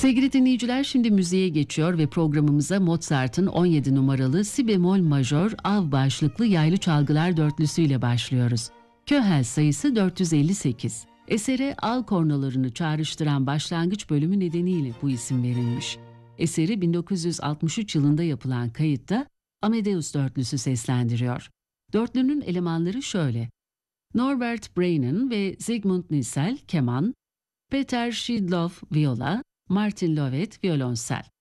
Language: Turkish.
Sevgili dinleyiciler, şimdi müziğe geçiyor ve programımıza Mozart'ın 17 numaralı si bemol majör av başlıklı yaylı çalgılar dörtlüsüyle başlıyoruz. Köhel sayısı 458. Esere al kornalarını çağrıştıran başlangıç bölümü nedeniyle bu isim verilmiş. Eseri 1963 yılında yapılan kayıtta Amadeus dörtlüsü seslendiriyor. Dörtlünün elemanları şöyle: Norbert Brainen ve Zygmunt Nissel keman, Peter Schidlow viola, Martin Lovet violonsel.